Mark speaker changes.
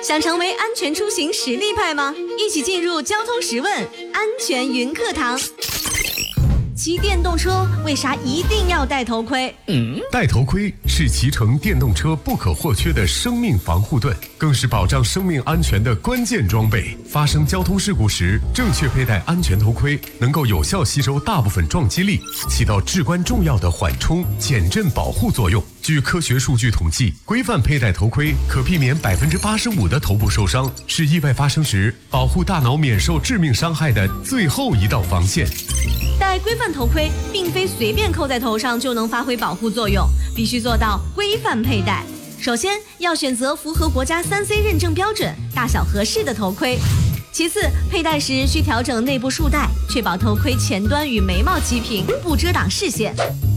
Speaker 1: 想成为安全出行实力派吗？一起进入交通十问安全云课堂。骑电动车为啥一定要戴头盔？
Speaker 2: 戴头盔是骑乘电动车不可或缺的生命防护盾，更是保障生命安全的关键装备。发生交通事故时，正确佩戴安全头盔能够有效吸收大部分撞击力，起到至关重要的缓冲、减震保护作用。据科学数据统计，规范佩戴头盔可避免85%的头部受伤，是意外发生时保护大脑免受致命伤害的最后一道防线。
Speaker 1: 戴规范头盔并非随便扣在头上就能发挥保护作用，必须做到规范佩戴。首先要选择符合国家3C 认证标准、大小合适的头盔。其次，佩戴时需调整内部束带，确保头盔前端与眉毛齐平，不遮挡视线。